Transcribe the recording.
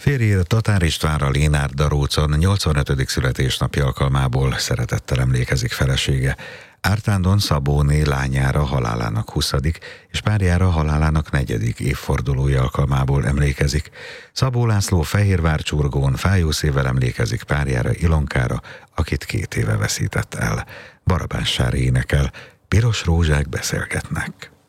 Férjére Tatár Istvánra Lénárd Darócon 85. születésnapja alkalmából szeretettel emlékezik felesége. Ártándon Szabóné lányára halálának 20. és párjára halálának 4. évfordulója alkalmából emlékezik. Szabó László Fehérvárcsurgón fájó szívvel emlékezik párjára, Ilonkára, akit 2 éve veszített el. Barabás Sári énekel, piros rózsák beszélgetnek.